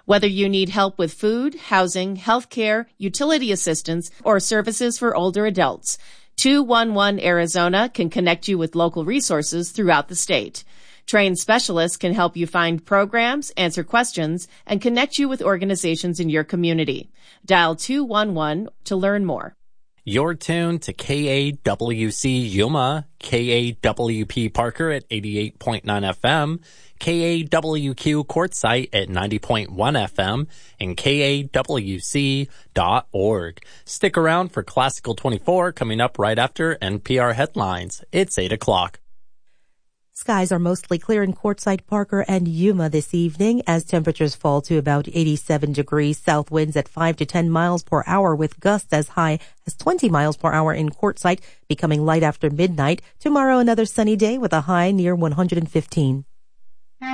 Whether you need help with food, housing, healthcare, utility assistance, or services for older adults, 211 Arizona can connect you with local resources throughout the state. Trained specialists can help you find programs, answer questions, and connect you with organizations in your community. Dial 211 to learn more. You're tuned to KAWC Yuma, KAWP Parker at 88.9 FM, KAWQ Quartzsite at 90.1 FM, and KAWC.org. Stick around for Classical 24 coming up right after NPR headlines. It's 8 o'clock. Skies are mostly clear in Quartzsite, Parker, and Yuma this evening as temperatures fall to about 87 degrees. South winds at 5 to 10 miles per hour with gusts as high as 20 miles per hour in Quartzsite, becoming light after midnight. Tomorrow, another sunny day with a high near 115.